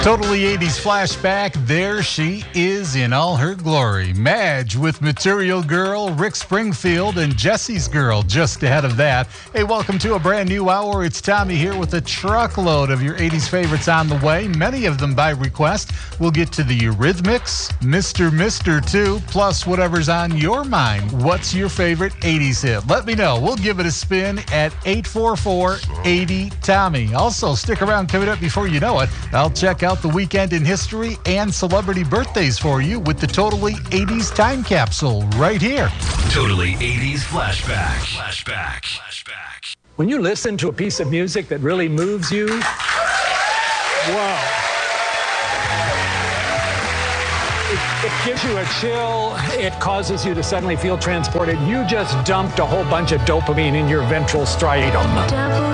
Totally 80s flashback. There she is in all her glory. Madge with Material Girl, Rick Springfield, and Jesse's Girl just ahead of that. Hey, welcome to a brand new hour. It's Tommy here with a truckload of your 80s favorites on the way, many of them by request. We'll get to the Eurythmics, Mr. too, plus whatever's on your mind. What's your favorite 80s hit? Let me know. We'll give it a spin at 844-80-TOMMY. Also, stick around. Coming up before you know it, I'll check out the weekend in history and celebrity birthdays for you with the Totally 80s time capsule right here. Totally 80s flashback. When you listen to a piece of music that really moves you, whoa. It gives you a chill. It causes you to suddenly feel transported. You just dumped a whole bunch of dopamine in your ventral striatum.